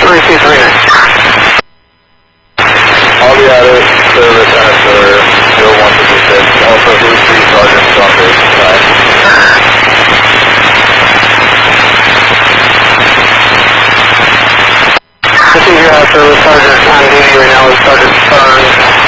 3239. I'll be at it, service after 0156. Also, who's the Sergeant on this side? This is your service sergeant on duty right now is Sergeant Burns.